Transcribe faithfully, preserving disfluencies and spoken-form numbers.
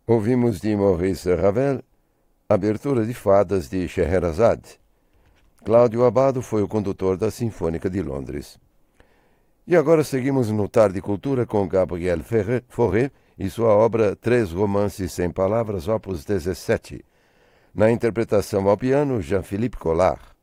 Ouvimos de Maurice Ravel, abertura de fadas de Scheherazade. Cláudio Abbado foi o condutor da Sinfônica de Londres. E agora seguimos no Tarde Cultura com Gabriel Fauré e sua obra Três Romances Sem Palavras, opus dezessete. Na interpretação ao piano, Jean-Philippe Collard.